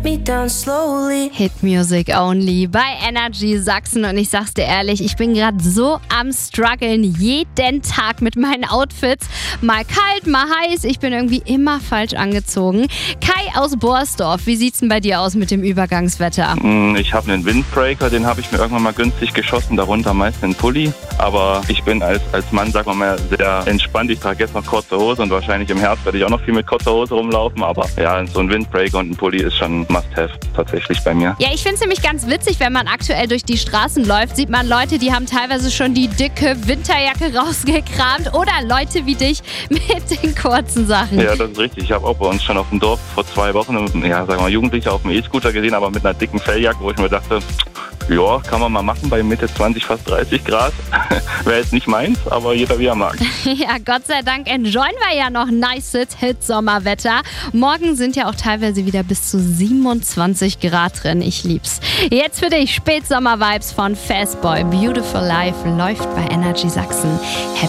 me down slowly. Hit Music Only bei Energy Sachsen und ich sag's dir ehrlich, ich bin gerade so am struggeln jeden Tag mit meinen Outfits. Mal kalt, mal heiß, ich bin irgendwie immer falsch angezogen. Kai aus Borsdorf, wie sieht's denn bei dir aus mit dem Übergangswetter? Ich habe einen Windbreaker, den habe ich mir irgendwann mal günstig geschossen, darunter meist einen Pulli. Aber ich bin als Mann, sagen wir mal, sehr entspannt. Ich trage jetzt noch kurze Hose und wahrscheinlich im Herbst werde ich auch noch viel mit kurzer Hose rumlaufen. Aber ja, so ein Windbreaker und ein Pulli ist schon Must-have tatsächlich bei mir. Ja, ich finde es nämlich ganz witzig, wenn man aktuell durch die Straßen läuft, sieht man Leute, die haben teilweise schon die dicke Winterjacke rausgekramt oder Leute wie dich mit den kurzen Sachen. Ja, das ist richtig. Ich habe auch bei uns schon auf dem Dorf vor 2 Wochen, ja, sagen wir mal, Jugendliche auf dem E-Scooter gesehen, aber mit einer dicken Felljacke, wo ich mir dachte, ja, kann man mal machen bei Mitte 20, fast 30 Grad. Wäre jetzt nicht meins, aber jeder wie er mag. Ja, Gott sei Dank enjoyen wir ja noch nices Hit-Sommerwetter. Morgen sind ja auch teilweise wieder bis zu 27 Grad drin. Ich lieb's. Jetzt für dich Spätsommer-Vibes von Fastboy. Beautiful Life läuft bei Energy Sachsen.